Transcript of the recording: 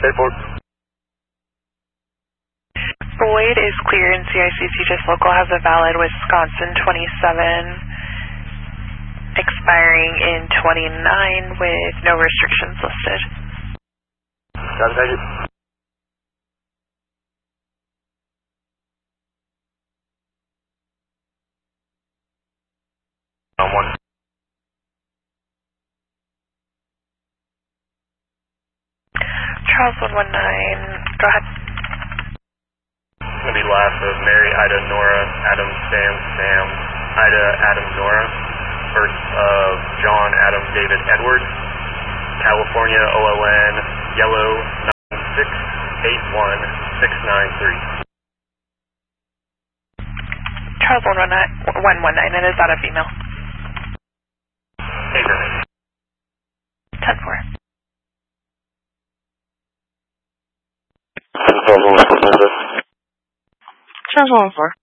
Airport. Boyd is clear and CICC just local has a valid Wisconsin 27 expiring in 29 with no restrictions listed. Got it, thank you. One. Charles 119, go ahead. It's going to be last of Mary, Ida, Nora, Adam, Sam, Sam, Ida, Adam, Nora. First of John, Adam, David, Edward. California, OLN, Yellow, 9681693. Charles 119, and is that a female? Affirmative. 10-4. Charles 114.